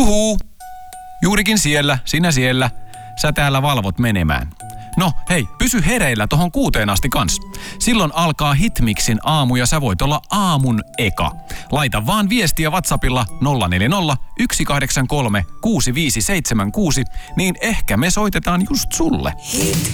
Juhuu! Juurikin siellä, sinä siellä. Sä täällä valvot menemään. No hei, pysy hereillä tohon 6 asti kans. Silloin alkaa Hitmixin aamu ja sä voit olla aamun eka. Laita vaan viestiä WhatsAppilla 040 183 6576, niin ehkä me soitetaan just sulle.